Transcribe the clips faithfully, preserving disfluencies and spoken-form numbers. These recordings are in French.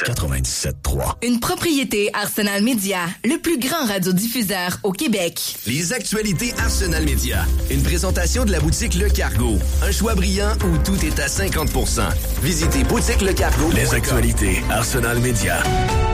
quatre-vingt-dix-sept trois. Une propriété Arsenal Media, le plus grand radiodiffuseur au Québec. Les actualités Arsenal Media. Une présentation de la boutique Le Cargo. Un choix brillant où tout est à cinquante pour cent. Visitez boutique le cargo. Les actualités Arsenal Media.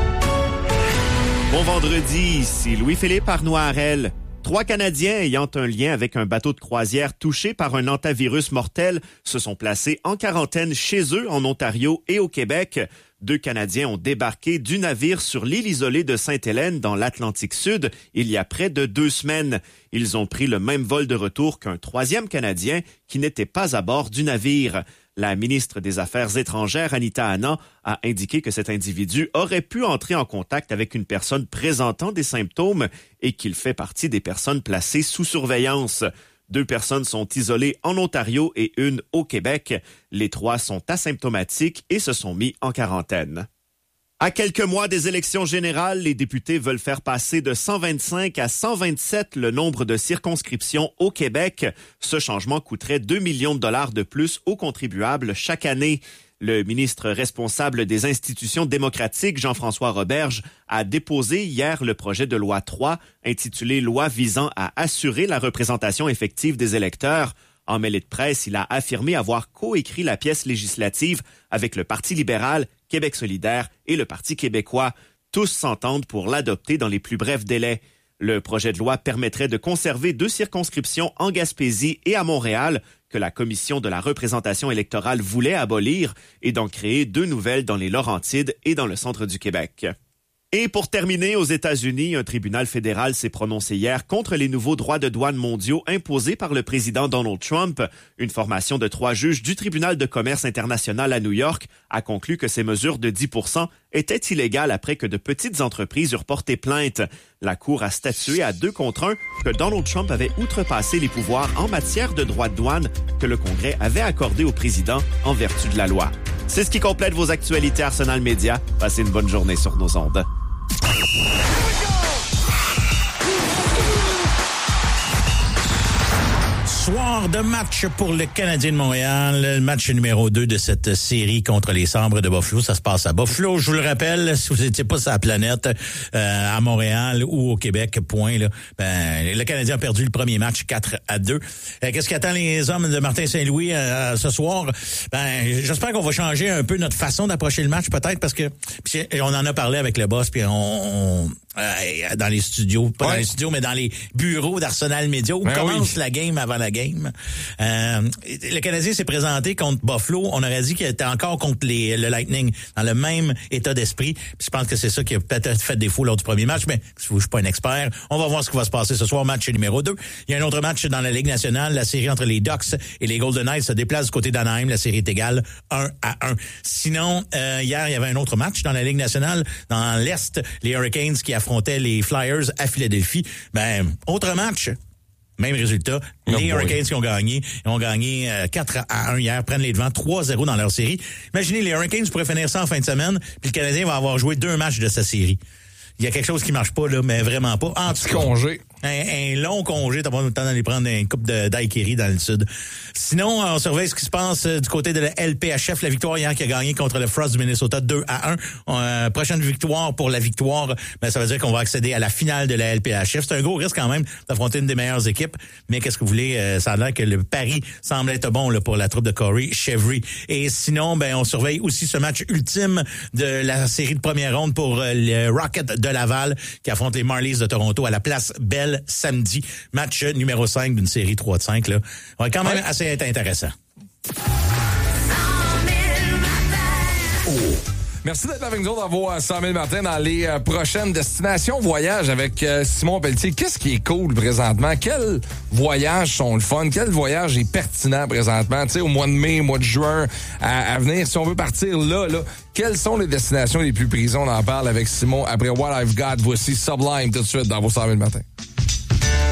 Bon vendredi, ici Louis-Philippe Arnoirel. Trois Canadiens ayant un lien avec un bateau de croisière touché par un hantavirus mortel se sont placés en quarantaine chez eux en Ontario et au Québec. Deux Canadiens ont débarqué du navire sur l'île isolée de Sainte-Hélène dans l'Atlantique Sud il y a près de deux semaines. Ils ont pris le même vol de retour qu'un troisième Canadien qui n'était pas à bord du navire. La ministre des Affaires étrangères, Anita Anand, a indiqué que cet individu aurait pu entrer en contact avec une personne présentant des symptômes et qu'il fait partie des personnes placées sous surveillance. Deux personnes sont isolées en Ontario et une au Québec. Les trois sont asymptomatiques et se sont mis en quarantaine. À quelques mois des élections générales, les députés veulent faire passer de cent vingt-cinq à cent vingt-sept le nombre de circonscriptions au Québec. Ce changement coûterait deux millions de dollars de plus aux contribuables chaque année. Le ministre responsable des institutions démocratiques, Jean-François Roberge, a déposé hier le projet de loi trois, intitulé « Loi visant à assurer la représentation effective des électeurs ». En mêlée de presse, il a affirmé avoir coécrit la pièce législative avec le Parti libéral, Québec solidaire et le Parti québécois. Tous s'entendent pour l'adopter dans les plus brefs délais. Le projet de loi permettrait de conserver deux circonscriptions en Gaspésie et à Montréal que la Commission de la représentation électorale voulait abolir et d'en créer deux nouvelles dans les Laurentides et dans le centre du Québec. Et pour terminer, aux États-Unis, un tribunal fédéral s'est prononcé hier contre les nouveaux droits de douane mondiaux imposés par le président Donald Trump. Une formation de trois juges du tribunal de commerce international à New York a conclu que ces mesures de dix pour cent étaient illégales après que de petites entreprises eurent porté plainte. La Cour a statué à deux contre un que Donald Trump avait outrepassé les pouvoirs en matière de droits de douane que le Congrès avait accordés au président en vertu de la loi. C'est ce qui complète vos actualités Arsenal Media. Passez une bonne journée sur nos ondes. Soir de match pour le Canadien de Montréal, le match numéro deux de cette série contre les Sabres de Buffalo. Ça se passe à Buffalo, je vous le rappelle, si vous n'étiez pas sur la planète, euh, à Montréal ou au Québec, point, là, ben, le Canadien a perdu le premier match quatre à deux. Euh, qu'est-ce qui attend les hommes de Martin Saint-Louis euh, ce soir? Ben, j'espère qu'on va changer un peu notre façon d'approcher le match, peut-être, parce que pis on en a parlé avec le boss, puis on... on Euh, dans les studios, pas ouais. dans les studios, mais dans les bureaux d'Arsenal Media où ben commence oui. la game avant la game. Euh, le Canadien s'est présenté contre Buffalo. On aurait dit qu'il était encore contre les, le Lightning, dans le même état d'esprit. Puis je pense que c'est ça qui a peut-être fait défaut lors du premier match, mais je suis pas un expert. On va voir ce qui va se passer ce soir, match numéro deux. Il y a un autre match dans la Ligue nationale. La série entre les Ducks et les Golden Knights se déplace du côté d'Anaheim. La série est égale un à un. Sinon, euh, hier, il y avait un autre match dans la Ligue nationale. Dans l'Est, les Hurricanes qui affrontaient les Flyers à Philadelphie. Ben, autre match. Même résultat. Les oh Hurricanes qui ont gagné, ils ont gagné euh, quatre à un hier, prennent les devants, trois zéro dans leur série. Imaginez, les Hurricanes pourraient finir ça en fin de semaine, puis le Canadien va avoir joué deux matchs de sa série. Il y a quelque chose qui marche pas, là, mais vraiment pas. En tout cas, congé. Un, un long congé, t'as pas le temps d'aller prendre une coupe de daiquiri dans le sud. Sinon, on surveille ce qui se passe du côté de la L P H F, la victoire hier qui a gagné contre le Frost du Minnesota deux à un. Euh, prochaine victoire pour la victoire, ben, ça veut dire qu'on va accéder à la finale de la L P H F. C'est un gros risque quand même d'affronter une des meilleures équipes, mais qu'est-ce que vous voulez, euh, ça a l'air que le pari semble être bon là, pour la troupe de Corey Chevry. Et sinon, ben on surveille aussi ce match ultime de la série de première ronde pour euh, le Rocket de Laval qui affronte les Marlies de Toronto à la Place Belle samedi. Match numéro cinq d'une série trois de cinq. Là. On va quand même ouais. assez être intéressant. Oh. Merci d'être avec nous dans vos cent mille matins dans les euh, prochaines destinations voyage avec euh, Simon Pelletier. Qu'est-ce qui est cool présentement? Quels voyages sont le fun? Quel voyage est pertinent présentement? Tu sais, au mois de mai, au mois de juin, à, à venir, si on veut partir là, là, quelles sont les destinations les plus prisées? On en parle avec Simon après What I've Got. Voici Sublime tout de suite dans vos cent mille matins.